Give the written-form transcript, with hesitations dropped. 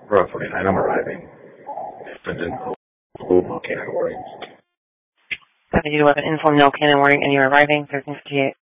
Roughly, and I'm arriving. And then Cannon warnings. 7211, inform no cannon warning, and you're arriving, 1358.